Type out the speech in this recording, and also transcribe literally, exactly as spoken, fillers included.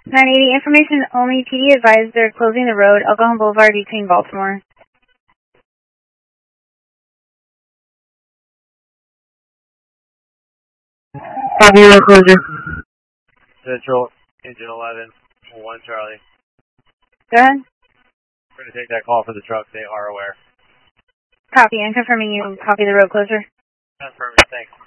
nine eighty, information only. P D advised they're closing the road, El Cajon Boulevard between Baltimore. Copy road closure. Central, engine eleven, one Charlie. Go ahead. We're going to take that call for the truck. They are aware. Copy, and confirming you copy the road closure. Confirming, thanks.